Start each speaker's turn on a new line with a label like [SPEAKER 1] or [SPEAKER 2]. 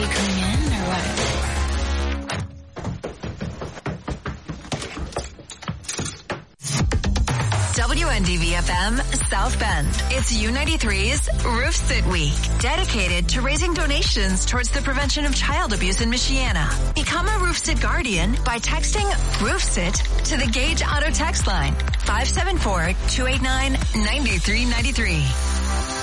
[SPEAKER 1] you coming in or what?
[SPEAKER 2] WNDV-FM South Bend. It's U93's Roof Sit Week, dedicated to raising donations towards the prevention of child abuse in Michiana. Become a Roof Sit Guardian by texting Roof Sit to the Gage Auto text line 574-289-9393.